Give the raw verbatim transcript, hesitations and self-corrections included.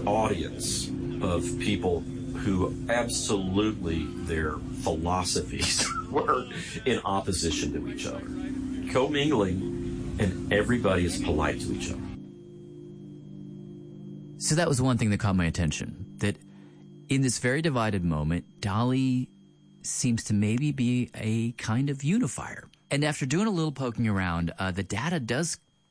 audience of people who absolutely their philosophies were in opposition to each other. Commingling, and everybody is polite to each other. So that was one thing that caught my attention, that in this very divided moment, Dolly seems to maybe be a kind of unifier. And after doing a little poking around, uh, the data does